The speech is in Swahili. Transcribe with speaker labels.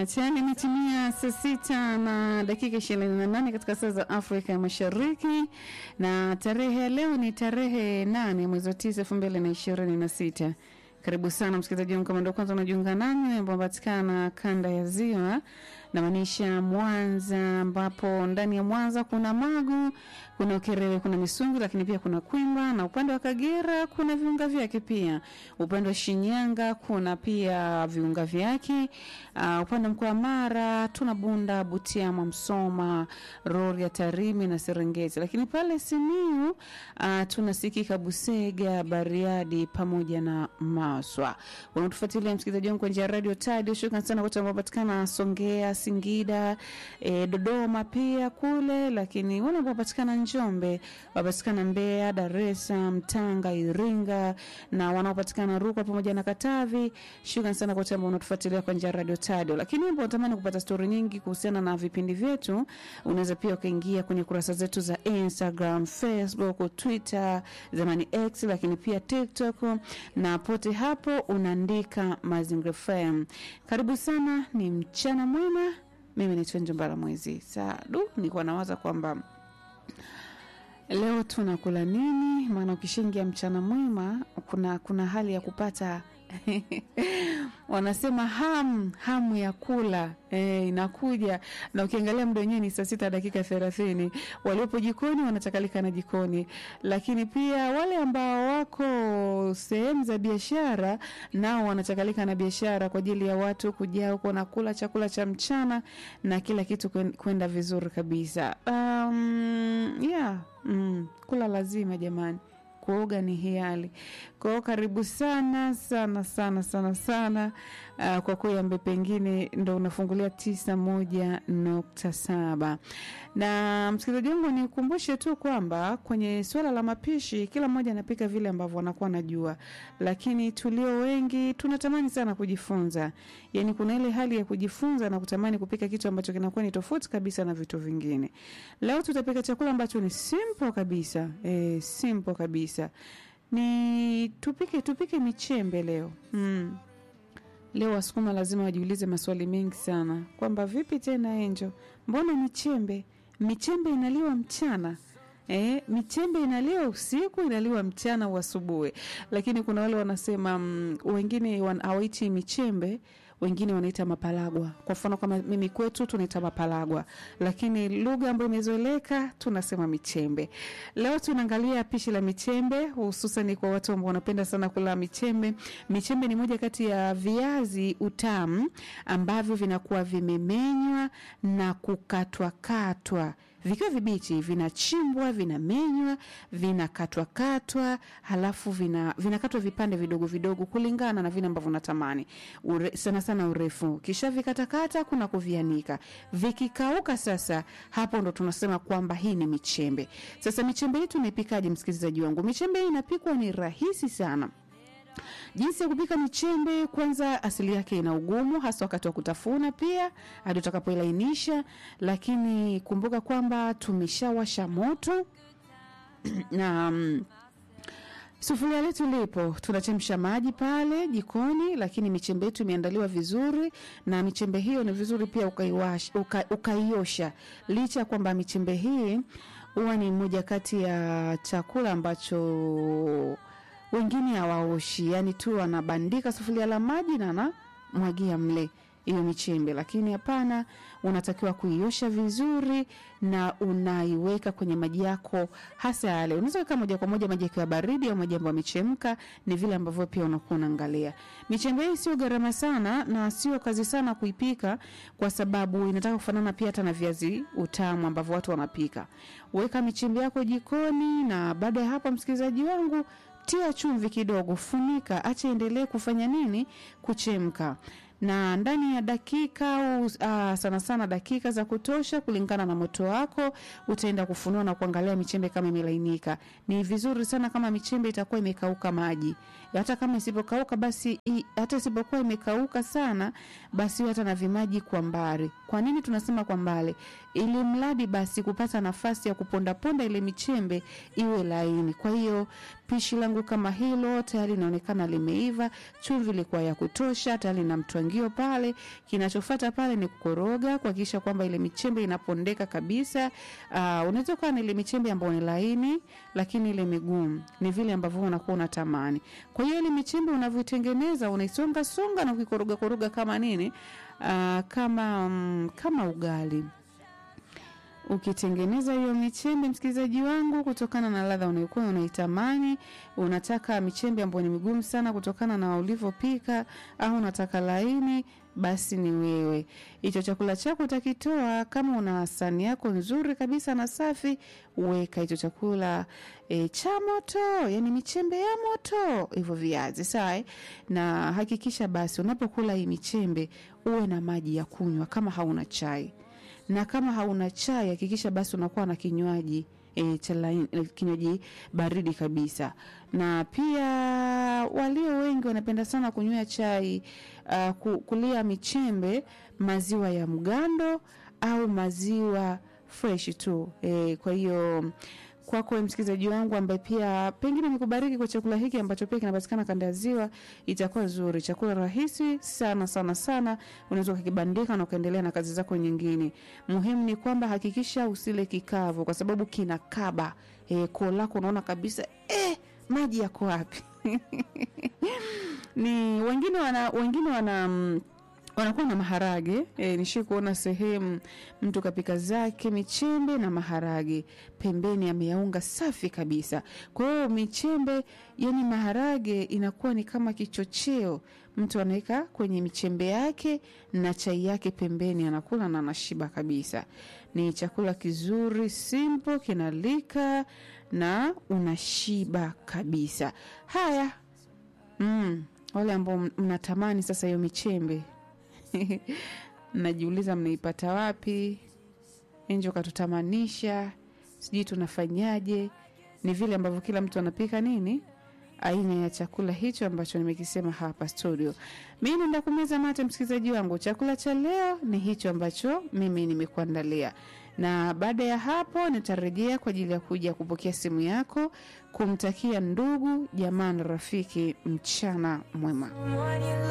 Speaker 1: Tayari imetimia saa 6 na dakika 28 katika saa za Afrika ya Mashariki, na tarehe ya leo ni tarehe 8 mwezi wa 9 2026. Karibu sana msikilizaji wangu, kama ndio kwanza unajiunga nami, ambapo patikana kanda ya Ziwa na maanisha Mwanza, ambapo ndani ya Mwanza kuna Magu, kuna Ukerewe, kuna Misungu, lakini pia kuna Kwimba, na upande wa Kagera kuna viunga vyake pia. Upande wa Shinyanga kuna pia viunga vyake. Upande wa mkoa wa Mara tuna Bunda, Butiama, Msoma, Rorya, Tarime na Serengeti. Lakini pale Simiyu tunasikika Busega, Bariadi pamoja na Maswa. Unatufuatilia msikilizaji wangu kwa njia ya Radio Tadio. Shukrani sana kwa wote ambao patikana Songea, Singida, Dodoma pia kule, lakini wale ambao patikana Njombe, wapatikana Mbeya, Dar es Salaam, Tanga, Iringa, na wanaopatikana Rukwa pamoja na Katavi. Shukrani sana kwa wote ambao unatufuatilia kwa njia ya Radio Tadio. Lakini mbona unatamani kupata story nyingi kuhusiana na vipindi vyetu, unaweza pia ukaingia kwenye kurasa zetu za Instagram, Facebook, Twitter, zamani X, lakini pia TikTok, na pote hapo unaandika Mazingira FM. Karibu sana, ni mchana mwema. Mimi ni Njombala Mwezi. Nilikuwa nawaza kwamba leo tunakula nini, maana ukishingia mchana mwema kuna hali ya kupata wanasema hamu ya kula inakuja, na ukiangalia muda wenyewe ni saa 6 dakika 30. Waliopo jikoni wanachakalika na jikoni, lakini pia wale ambao wako sehemu za biashara nao wanachakalika na biashara kwa ajili ya watu kujaa huko na kula chakula cha mchana na kila kitu kwenda vizuri kabisa. Kula lazima jamani. Kuoga ni hiali. Kwa karibu sana kwa kuambe pengine ndo unafungulia 91.7. Na msikilizaji wangu, nikukumbushe tu kwamba kwenye swala la mapishi kila mmoja anapika vile ambavyo anakuwa anajua, lakini tulio wengi tunatamani sana kujifunza. Yaani kuna ile hali ya kujifunza na kutamani kupika kitu ambacho kinakuwa ni tofauti kabisa na vitu vingine. Leo tutapika chakula ambacho ni simple kabisa. Simple kabisa. Ni tupike michembe leo. Leo Wasukuma lazima wajiulize maswali mengi sana. Kwamba vipi tena Angel? Mbona michembe? Michembe inaliwa mchana. Michembe inaliwa usiku, inaliwa mchana au asubuhi. Lakini kuna wale wanasema wengine hawaiti michembe, wengine wanaita mapalagwa. Kwa mfano kama mimi kwetu tunaita mapalagwa, lakini lugha ambayo imezoeleka tunasema michembe. Leo tunaangalia pishi la michembe, hususan kwa watu ambao wanapenda sana kula michembe. Michembe ni moja kati ya viazi utamu ambavyo vinakuwa vimemenywa na kukatwa. Vikiwa vibichi vinachimbwa, vinamenywa, vinakatwa, halafu vinakatwa vipande vidogo vidogo kulingana na vile ambavyo unatamani. Sana urefu. Kisha vikatakata, kuna kuvianika. Vikikauka sasa, hapo ndo tunasema kwamba hii ni michembe. Sasa michembe hii tunaipikaje msikilizaji wangu? Michembe hii inapikwa ni rahisi sana. Jinsi ya kupika michembe, kwanza asili yake ina ugumu hasa wakati wa kutafuna pia hadi utakapoilainisha, lakini kumbuka kwamba tumeshawasha moto na sufuria letu lipo, tunachemsha maji pale jikoni, lakini michembe yetu imeandaliwa vizuri, na michembe hiyo ni vizuri pia ukaiosha. Licha kwamba michembe hii huwa ni moja kati ya chakula ambacho wengine hawaoshi, yani tu wanabandika sufuria la maji na anamwagia mle hiyo michembe, lakini hapana, unatakiwa kuiosha vizuri na unaiweka kwenye maji yako hasa yale. Unaweza weka moja kwa moja maji ya baridi au maji ambayo yamechemka, ni vile ambavyo pia unakuwa unaangalia. Michembe hii sio gharama sana na sio kazi sana kuipika, kwa sababu inataka kufanana pia hata na viazi utamu ambavyo watu wanapika. Weka michembe yako jikoni, na baada ya hapo msikilizaji wangu, tia chumvi kidogo, funika, acha endelee kufanya nini? Kuchemka. Na ndani ya dakika au sana dakika za kutosha kulingana na moto wako, utaenda kufunua na kuangalia michembe kama imelainika. Ni vizuri sana kama michembe itakuwa imekauka maji. Hata kama isipokauka basi, hata isipokuwa imekauka sana, basi hata na vimaji kwa mbali. Kwa nini tunasema kwa mbali? Ili mradi basi kupata nafasi ya kuponda ile michembe iwe laini. Kwa hiyo pishi langu kama hilo tayari inaonekana limeiva, chumvi ilikuwa ya kutosha, tayari na mtwangio pale. Kinachofuata pale ni kukoroga kuhakikisha kwamba ile michembe inapondeka kabisa. Unaweza kuwa na ile michembe ambayo ni laini lakini ile migumu, ni vile ambavyo unakuwa unatamani. Kwa hiyo ile michembe unavyotengeneza unaisonga songa na ukikoroga koroga kama nini? Kama ugali. Ukitengeneza hiyo michembe, msikilizaji wangu, kutokana na ladha unayokuwa unaitamani, unataka michembe ambayo ni migumu sana kutokana na ulivyopika au unataka laini, basi ni wewe. Hicho chakula chako utakitoa, kama una sahani yako nzuri kabisa na safi, weka hicho chakula cha moto, yani michembe ya moto, hivyo viazi, sawa? Na hakikisha basi unapokula hii michembe uwe na maji ya kunywa kama hauna chai. Na kama hauna chai, hakikisha basi unakuwa na kinywaji kinywaji baridi kabisa. Na pia walio wengi wanapenda sana kunywa chai, kulia michembe maziwa ya mgando au maziwa fresh tu. Kwa hiyo kwako msikilizaji wangu ambaye pia pengine nikubariki kwa chakula hiki ambacho pia kinapatikana kanda ya Ziwa, itakuwa nzuri. Chakula rahisi sana sana sana, unaweza kukibandika na ukaendelea na kazi zako nyingine. Muhimu ni kwamba hakikisha usile kikavu kwa sababu kinakaba. Koo lako unaona kabisa maji yako wapi? Ni wengine wanakuwa na maharage. Nishi kuona sehemu mtu kapika zake michembe na maharage, pembeni ameyaunga safi kabisa. Kwa hiyo michembe, yani maharage inakuwa ni kama kichocheo. Mtu anaweka kwenye michembe yake na chai yake pembeni, anakula na anashiba kabisa. Ni chakula kizuri, simple, kinalika na unashiba kabisa. Haya, wale ambao mnatamani sasa hiyo michembe, najiuliza mnaipata wapi? Enjo katutamanisha, sijui tunafanyaje. Ni vile ambavyo kila mtu anapika nini aina ya chakula hicho ambacho nimekisema hapa studio. Mimi naenda kumeza mate, msikilizaji wangu. Chakula cha leo ni hicho ambacho mimi nimekuandalia. Na baada ya hapo nitarejea kwa ajili ya kuja kupokea simu yako, kumtakia ndugu, jamaa na rafiki mchana mwema.